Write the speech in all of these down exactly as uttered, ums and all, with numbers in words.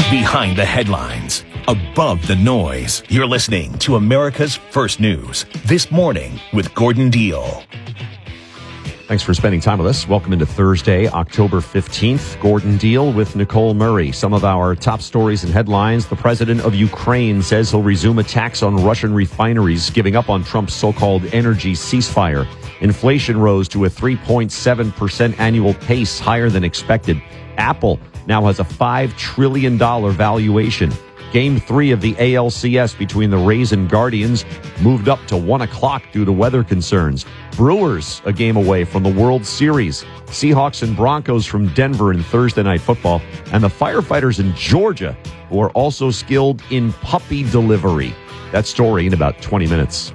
Behind the headlines, above the noise, you're listening to America's First News. This Morning with Gordon Deal. Thanks for spending time with us. Welcome into Thursday, October fifteenth. Gordon Deal with Nicole Murray. Some of our top stories and headlines. The president of Ukraine says he'll resume attacks on Russian refineries, giving up on Trump's so-called energy ceasefire. Inflation rose to a three point seven percent annual pace, higher than expected. Apple now has a five trillion dollars valuation. Game three of the A L C S between the Rays and Guardians moved up to one o'clock due to weather concerns. Brewers a game away from the World Series. Seahawks and Broncos from Denver in Thursday Night Football. And the firefighters in Georgia, who are also skilled in puppy delivery. That story in about twenty minutes.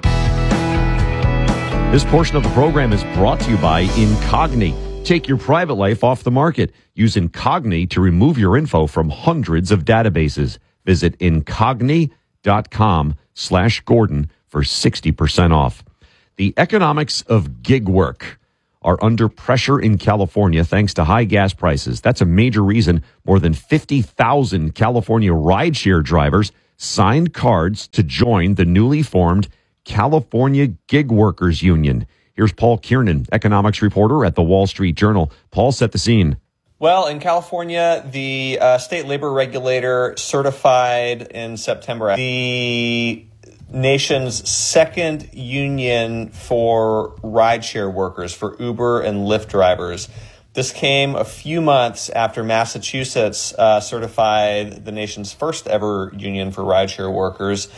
This portion of the program is brought to you by Incogni. Take your private life off the market. Use Incogni to remove your info from hundreds of databases. Visit incogni.com slash Gordon for sixty percent off. The economics of gig work are under pressure in California thanks to high gas prices. That's a major reason more than fifty thousand California rideshare drivers signed cards to join the newly formed California Gig Workers Union. Here's Paul Kiernan, economics reporter at the Wall Street Journal. Paul, set the scene. Well, in California, the uh, state labor regulator certified in September the nation's second union for rideshare workers, for Uber and Lyft drivers. This came a few months after Massachusetts uh, certified the nation's first ever union for rideshare workers.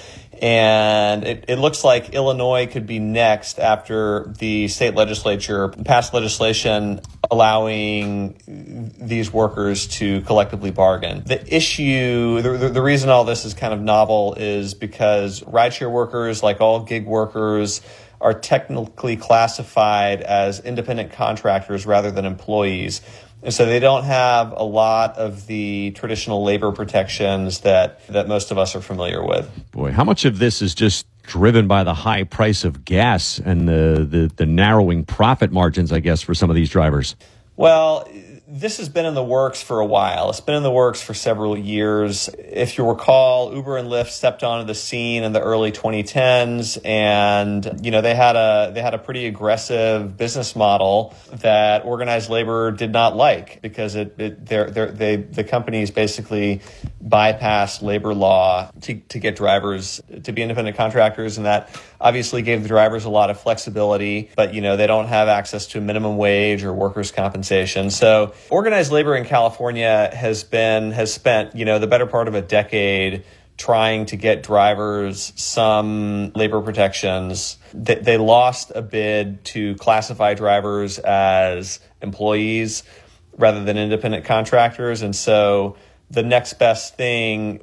And it, it looks like Illinois could be next after the state legislature passed legislation allowing these workers to collectively bargain. The issue, the, the, the reason all this is kind of novel is because rideshare workers, like all gig workers, are technically classified as independent contractors rather than employees. And so they don't have a lot of the traditional labor protections that, that most of us are familiar with. Boy, how much of this is just driven by the high price of gas and the, the, the narrowing profit margins, I guess, for some of these drivers? Well, this has been in the works for a while. It's been in the works for several years. If you recall, Uber and Lyft stepped onto the scene in the early twenty tens, and you know they had a they had a pretty aggressive business model that organized labor did not like because it, it they're, they're, they the companies basically bypassed labor law to to get drivers to be independent contractors, and that obviously gave the drivers a lot of flexibility. But you know they don't have access to a minimum wage or workers' compensation, so organized labor in California has been has spent, you know, the better part of a decade trying to get drivers some labor protections. They, they lost a bid to classify drivers as employees rather than independent contractors, and so the next best thing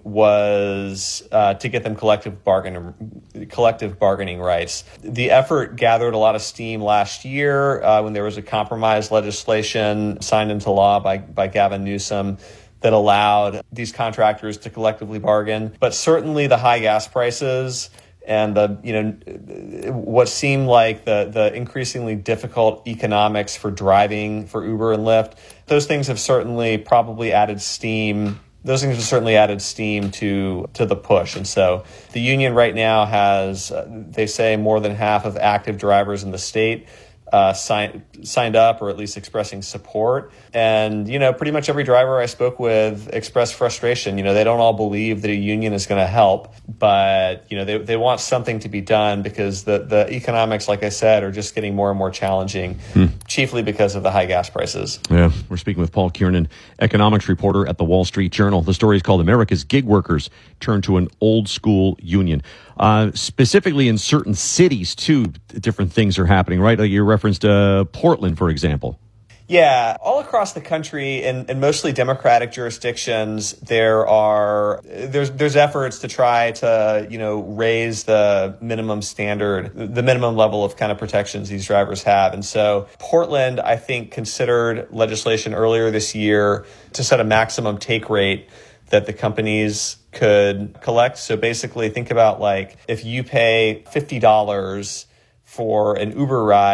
was uh, to get them collective bargain, collective bargaining rights. The effort gathered a lot of steam last year uh, when there was a compromise legislation signed into law by, by Gavin Newsom that allowed these contractors to collectively bargain. But certainly the high gas prices and the, you know, what seemed like the, the increasingly difficult economics for driving for Uber and Lyft, those things have certainly probably added steam. Those things have certainly added steam to, to the push. And so the union right now has, uh, they say, more than half of active drivers in the state uh, signed signed up, or at least expressing support. And, you know, pretty much every driver I spoke with expressed frustration. You know, they don't all believe that a union is going to help, but, you know, they, they want something to be done because the, the economics, like I said, are just getting more and more challenging, hmm. chiefly because of the high gas prices. Yeah, we're speaking with Paul Kiernan, economics reporter at the Wall Street Journal. The story is called America's Gig Workers Turn to an Old School Union. Uh, specifically in certain cities, too, different things are happening, right? Like you referenced uh, Portland, for example. Yeah, all across the country, in, in mostly Democratic jurisdictions, there are there's there's efforts to try to you know raise the minimum standard, the minimum level of kind of protections these drivers have. And so Portland, I think, considered legislation earlier this year to set a maximum take rate that the companies could collect. So basically, think about like if you pay fifty dollars for an Uber ride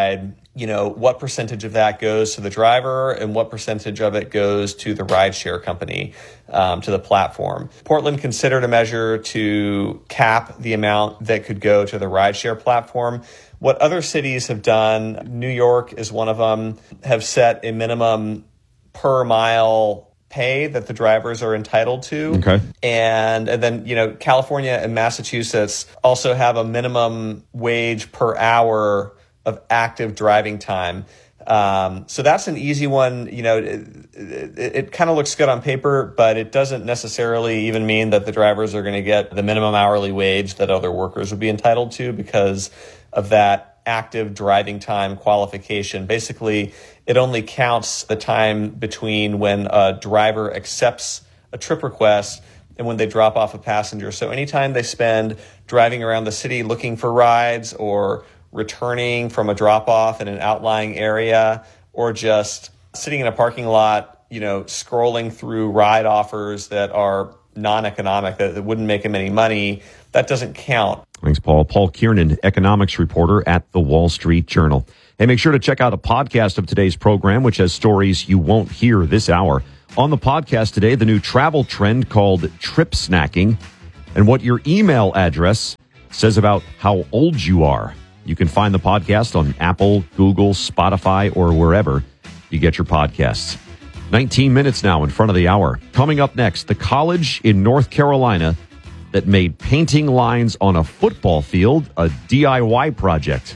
you know, what percentage of that goes to the driver and what percentage of it goes to the rideshare company, um, to the platform. Portland considered a measure to cap the amount that could go to the rideshare platform. What other cities have done, New York is one of them, have set a minimum per mile pay that the drivers are entitled to. Okay. And, and then, you know, California and Massachusetts also have a minimum wage per hour of active driving time. Um, so that's an easy one. You know, it, it, it kind of looks good on paper, but it doesn't necessarily even mean that the drivers are going to get the minimum hourly wage that other workers would be entitled to because of that active driving time qualification. Basically, it only counts the time between when a driver accepts a trip request and when they drop off a passenger. So anytime they spend driving around the city looking for rides or returning from a drop-off in an outlying area or just sitting in a parking lot, you know, scrolling through ride offers that are non-economic, that, that wouldn't make them any money, that doesn't count. Thanks, Paul. Paul Kiernan, economics reporter at the Wall Street Journal. Hey, make sure to check out a podcast of today's program, which has stories you won't hear this hour. On the podcast today, the new travel trend called trip snacking and what your email address says about how old you are. You can find the podcast on Apple, Google, Spotify, or wherever you get your podcasts. nineteen minutes now in front of the hour. Coming up next, the college in North Carolina that made painting lines on a football field a D I Y project.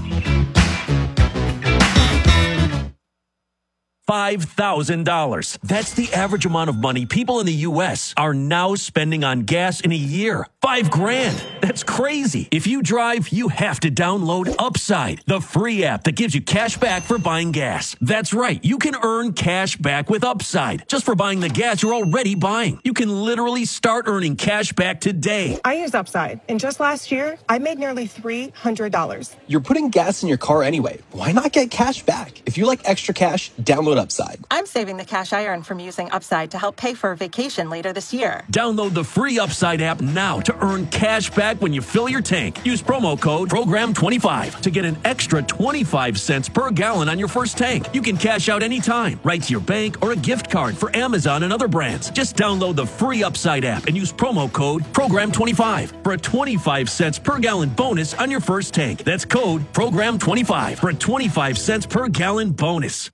five thousand dollars. That's the average amount of money people in the U S are now spending on gas in a year. Five grand. That's crazy. If you drive, you have to download Upside, the free app that gives you cash back for buying gas. That's right. You can earn cash back with Upside just for buying the gas you're already buying. You can literally start earning cash back today. I use Upside, and just last year, I made nearly three hundred dollars. You're putting gas in your car anyway. Why not get cash back? If you like extra cash, download Upside. I'm saving the cash I earn from using Upside to help pay for a vacation later this year. Download the free Upside app now to earn cash back when you fill your tank. Use promo code program twenty-five to get an extra twenty-five cents per gallon on your first tank. You can cash out anytime, right to your bank or a gift card for Amazon and other brands. Just download the free Upside app and use promo code program twenty-five for a twenty-five cents per gallon bonus on your first tank. That's code program twenty-five for a twenty-five cents per gallon bonus.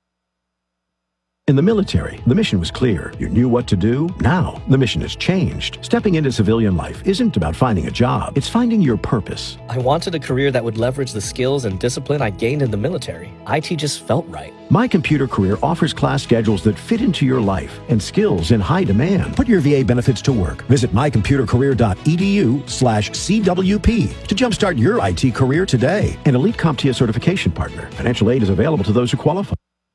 In the military, the mission was clear. You knew what to do. Now, the mission has changed. Stepping into civilian life isn't about finding a job. It's finding your purpose. I wanted a career that would leverage the skills and discipline I gained in the military. I T just felt right. My Computer Career offers class schedules that fit into your life and skills in high demand. Put your V A benefits to work. Visit my computer career dot e d u slash C W P to jumpstart your I T career today. An elite CompTIA certification partner. Financial aid is available to those who qualify.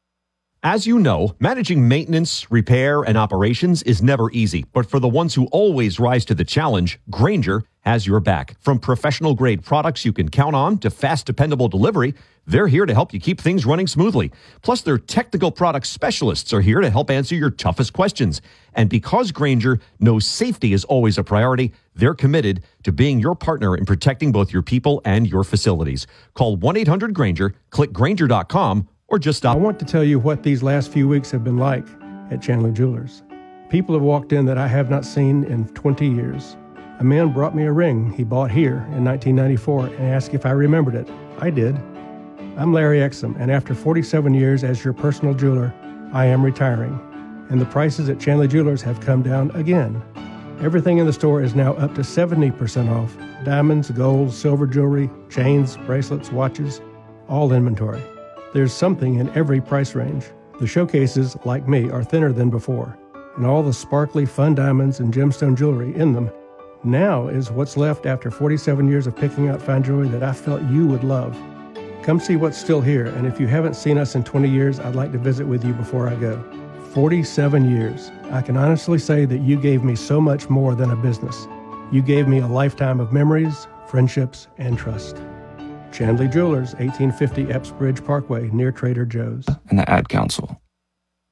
As you know, managing maintenance, repair, and operations is never easy. But for the ones who always rise to the challenge, Grainger has your back. From professional-grade products you can count on to fast, dependable delivery, they're here to help you keep things running smoothly. Plus, their technical product specialists are here to help answer your toughest questions. And because Grainger knows safety is always a priority, they're committed to being your partner in protecting both your people and your facilities. Call one eight hundred Grainger, click Grainger dot com, or just stop. I want to tell you what these last few weeks have been like at Chandler Jewelers. People have walked in that I have not seen in twenty years. A man brought me a ring he bought here in nineteen ninety-four and asked if I remembered it. I did. I'm Larry Exum, and after forty-seven years as your personal jeweler, I am retiring. And the prices at Chandler Jewelers have come down again. Everything in the store is now up to seventy percent off. Diamonds, gold, silver jewelry, chains, bracelets, watches, all inventory. There's something in every price range. The showcases, like me, are thinner than before, and all the sparkly, fun diamonds and gemstone jewelry in them now is what's left after forty-seven years of picking out fine jewelry that I felt you would love. Come see what's still here, and if you haven't seen us in twenty years, I'd like to visit with you before I go. forty-seven years. I can honestly say that you gave me so much more than a business. You gave me a lifetime of memories, friendships, and trust. Chandler Jewelers, eighteen fifty Epps Bridge Parkway, near Trader Joe's. And the Ad Council.